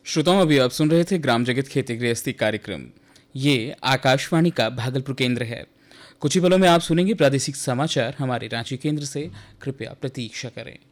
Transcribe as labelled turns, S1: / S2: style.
S1: श्रोताओं, अभी आप सुन रहे थे ग्राम जगत खेती गृहस्थी कार्यक्रम। ये आकाशवाणी का भागलपुर केंद्र है। कुछ ही पलों में आप सुनेंगे प्रादेशिक समाचार हमारे रांची केंद्र से। कृपया प्रतीक्षा करें।